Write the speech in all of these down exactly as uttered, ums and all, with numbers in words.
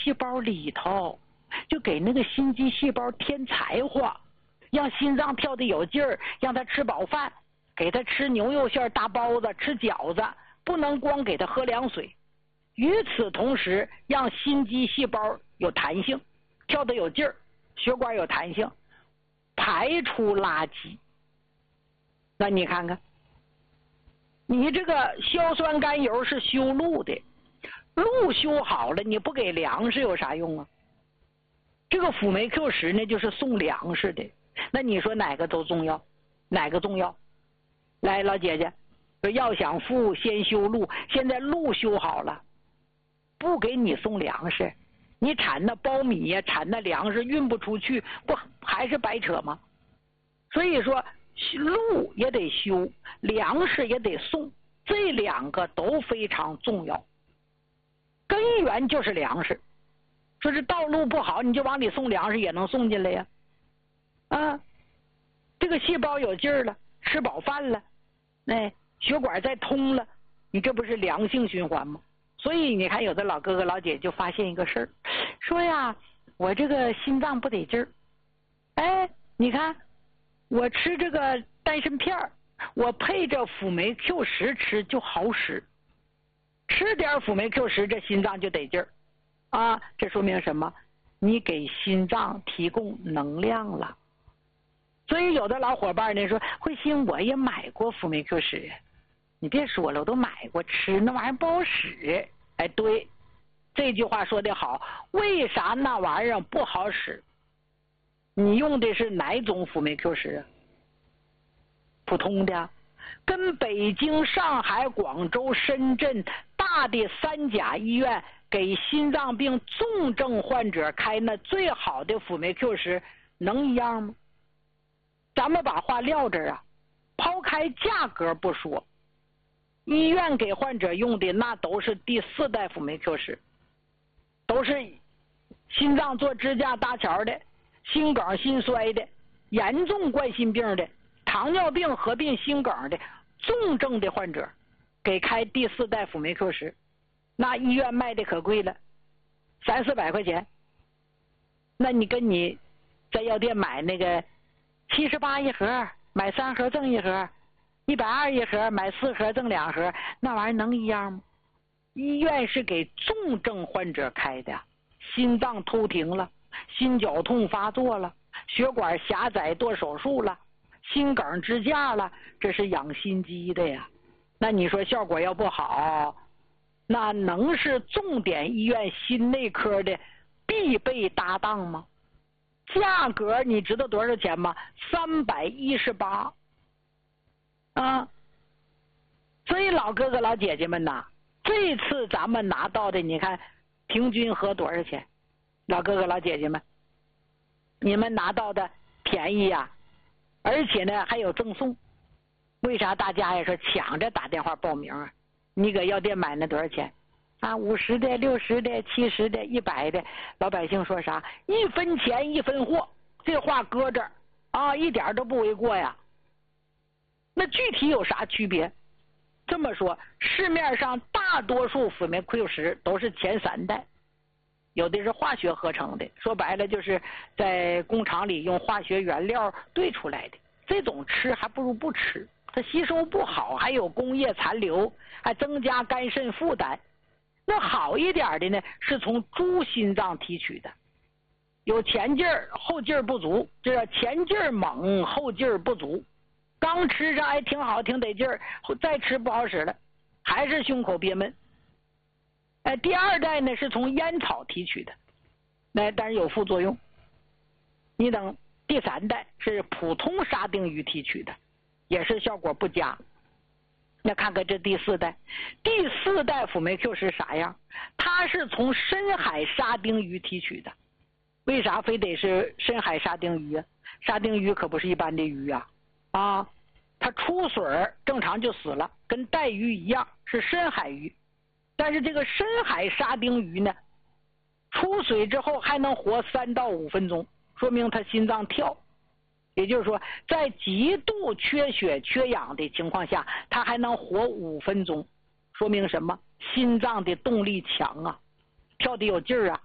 细胞里头，就给那个心肌细胞添柴火，让心脏跳得有劲儿，让它吃饱饭，给它吃牛肉馅大包子，吃饺子，不能光给它喝凉水。与此同时，让心肌细胞有弹性，跳得有劲儿，血管有弹性，排出垃圾。那你看看，你这个硝酸甘油是修路的，路修好了，你不给粮食有啥用啊？这个辅酶 Q 十呢，就是送粮食的。那你说哪个都重要？哪个重要？来，老姐姐，说要想富先修路，现在路修好了，不给你送粮食，你产那苞米呀，产那粮食运不出去，不还是白扯吗？所以说路也得修，粮食也得送，这两个都非常重要。根源就是粮食，说是道路不好，你就往里送粮食也能送进来呀。啊，这个细胞有劲儿了，吃饱饭了，哎，血管再通了，你这不是良性循环吗？所以你看，有的老哥哥老姐就发现一个事儿，说呀，我这个心脏不得劲儿，哎，你看我吃这个丹参片儿，我配着辅酶 Q 十吃就好使，吃点辅酶 Q 十，这心脏就得劲儿啊！这说明什么？你给心脏提供能量了。所以有的老伙伴呢说，慧心我也买过辅酶 Q 十，你别说了，我都买过，吃那玩意儿不好使。哎，对，这句话说得好。为啥那玩意儿不好使？你用的是哪种辅酶 Q 十啊？普通的，跟北京、上海、广州、深圳大的三甲医院给心脏病重症患者开那最好的辅酶 Q 十能一样吗？咱们把话撂这儿啊，抛开价格不说，医院给患者用的那都是第四代辅酶 Q 十，都是心脏做支架搭桥的，心梗心衰的，严重冠心病的，糖尿病合并心梗的重症的患者给开第四代辅酶 Q 十，那医院卖的可贵了，三四百块钱。那你跟你在药店买那个七十八一盒，买三盒赠一盒，一百二一盒，买四盒赠两盒，那玩意儿能一样吗？医院是给重症患者开的，心脏突停了，心绞痛发作了，血管狭窄做手术了，心梗支架了，这是养心肌的呀。那你说效果要不好，那能是重点医院心内科的必备搭档吗？价格你知道多少钱吗？三百一十八啊！所以老哥哥老姐姐们呐，这次咱们拿到的，你看平均合多少钱？老哥哥老姐姐们，你们拿到的便宜呀、啊，而且呢还有赠送。为啥大家也说抢着打电话报名啊？你搁药店买那多少钱？啊，五十的、六十的、七十的、一百的，老百姓说啥？一分钱一分货，这话搁这儿啊，一点都不为过呀。那具体有啥区别？这么说，市面上大多数辅酶 Q 十都是前三代，有的是化学合成的，说白了就是在工厂里用化学原料兑出来的，这种吃还不如不吃，它吸收不好，还有工业残留，还增加肝肾负担。那好一点的呢，是从猪心脏提取的，有前劲儿后劲儿不足，这叫前劲儿猛后劲儿不足。刚吃上还挺好挺得劲儿，再吃不好使了，还是胸口憋闷。哎，第二代呢是从烟草提取的，那但是有副作用。你等第三代是普通沙丁鱼提取的，也是效果不佳。那看看这第四代，第四代辅酶 Q 十啥样？它是从深海沙丁鱼提取的。为啥非得是深海沙丁鱼啊？沙丁鱼可不是一般的鱼啊！啊，它出水正常就死了，跟带鱼一样是深海鱼。但是这个深海沙丁鱼呢，出水之后还能活三到五分钟，说明它心脏跳。也就是说，在极度缺血缺氧的情况下，它还能活五分钟，说明什么？心脏的动力强啊，跳得有劲儿啊。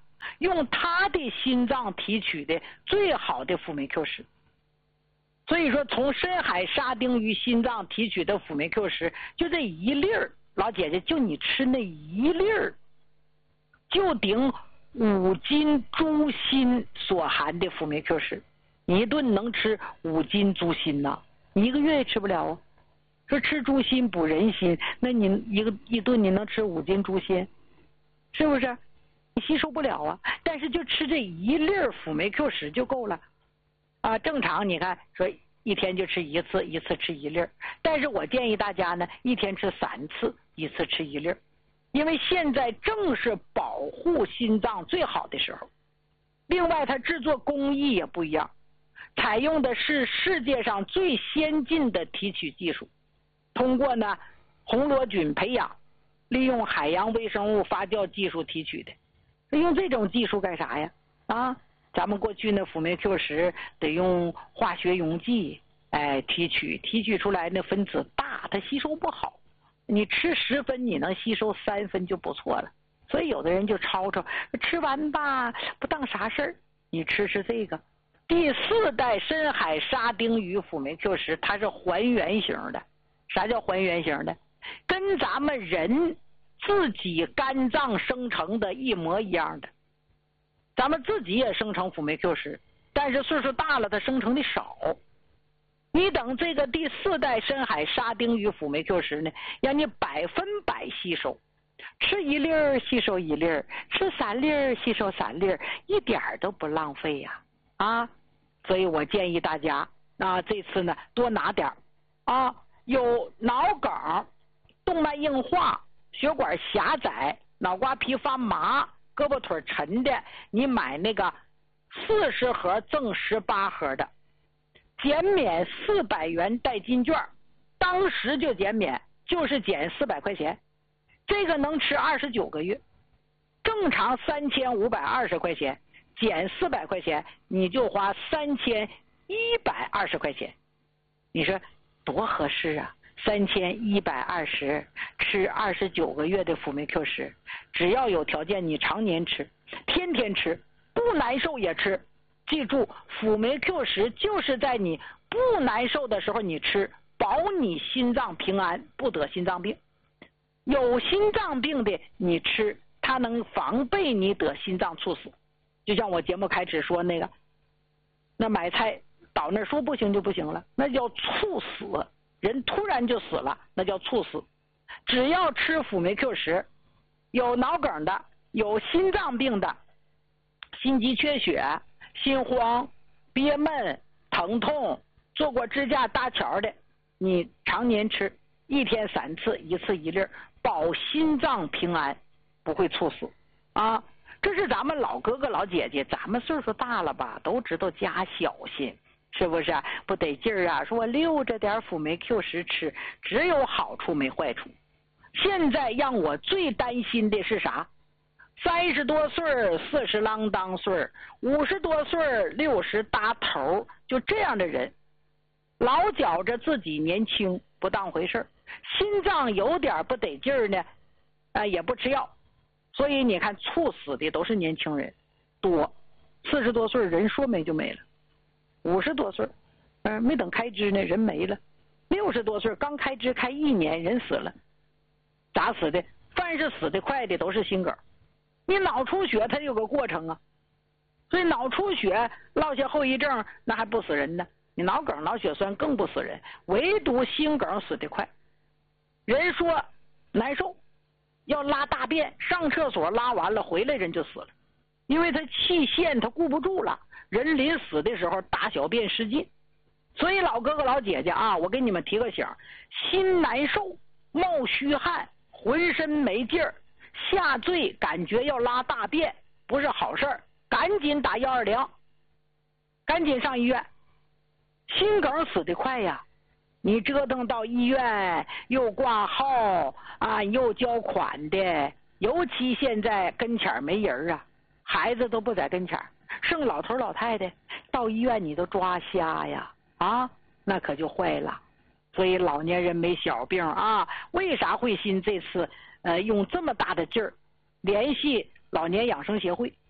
用他的心脏提取的最好的辅酶 Q 十。所以说，从深海沙丁鱼心脏提取的辅酶 Q 十，就这一粒儿，老姐姐，就你吃那一粒儿，就顶五斤猪心所含的辅酶 Q 十。你一顿能吃五斤猪心呐，你一个月也吃不了啊。说吃猪心补人心，那你一个一顿你能吃五斤猪心，是不是？你吸收不了啊。但是就吃这一粒儿辅酶 Q 十就够了。啊，正常你看说一天就吃一次，一次吃一粒儿。但是我建议大家呢，一天吃三次，一次吃一粒儿，因为现在正是保护心脏最好的时候。另外，它制作工艺也不一样，采用的是世界上最先进的提取技术，通过呢红螺菌培养，利用海洋微生物发酵技术提取的。用这种技术干啥呀？啊？咱们过去那辅酶 Q 十得用化学溶剂，哎，提取，提取出来那分子大，它吸收不好。你吃十分，你能吸收三分就不错了。所以有的人就吵吵，吃完吧不当啥事儿。你吃吃这个第四代深海沙丁鱼辅酶 Q 十，它是还原型的。啥叫还原型的？跟咱们人自己肝脏生成的一模一样的。咱们自己也生成辅酶 Q 十，但是岁数大了它生成的少。你等这个第四代深海沙丁鱼辅酶 Q 十呢，让你百分百吸收，吃一粒儿吸收一粒儿，吃三粒儿吸收三粒儿，一点都不浪费呀！啊，所以我建议大家啊，这次呢多拿点儿啊，有脑梗、动脉硬化、血管狭窄、脑瓜皮发麻、胳膊腿沉的，你买那个四十盒赠十八盒的，减免四百元代金券，当时就减免，就是减四百块钱，这个能吃二十九个月。正常三千五百二十块钱，减四百块钱，你就花三千一百二十块钱。你说多合适啊！三千一百二十，吃二十九个月的辅酶 Q 十，只要有条件，你常年吃，天天吃，不难受也吃。记住，辅酶 Q 十就是在你不难受的时候你吃，保你心脏平安，不得心脏病。有心脏病的你吃，它能防备你得心脏猝死。就像我节目开始说那个，那买菜倒那说不行就不行了，那叫猝死。人突然就死了，那叫猝死。只要吃辅酶 Q 十，有脑梗的，有心脏病的，心肌缺血、心慌、憋闷、疼痛，做过支架搭桥的，你常年吃，一天三次，一次一粒，保心脏平安，不会猝死啊！这是咱们老哥哥老姐姐，咱们岁数大了吧，都知道加小心。是不是不得劲儿啊？说我溜着点辅酶 Q 十吃，只有好处没坏处。现在让我最担心的是啥？三十多岁四十啷当岁五十多岁六十搭头，就这样的人，老觉着自己年轻，不当回事儿，心脏有点不得劲儿呢，啊，也不吃药，所以你看猝死的都是年轻人多，四十多岁人说没就没了。五十多岁，嗯、呃，没等开支呢，人没了；六十多岁刚开支开一年，人死了。咋死的？凡是死的快的都是心梗。你脑出血它有个过程啊，所以脑出血落下后遗症，那还不死人呢。你脑梗、脑血栓更不死人，唯独心梗死得快。人说难受，要拉大便，上厕所拉完了回来人就死了，因为他气限他顾不住了。人临死的时候大小便失禁，所以老哥哥老姐姐啊，我给你们提个醒，心难受、冒虚汗、浑身没劲儿、下坠，感觉要拉大便，不是好事儿，赶紧打幺二零，赶紧上医院。心梗死得快呀，你折腾到医院又挂号啊，又交款的，尤其现在跟前没人啊，孩子都不在跟前，剩老头老太太，到医院你都抓瞎呀啊，那可就坏了。所以老年人没小病啊。为啥慧心这次呃用这么大的劲儿联系老年养生协会，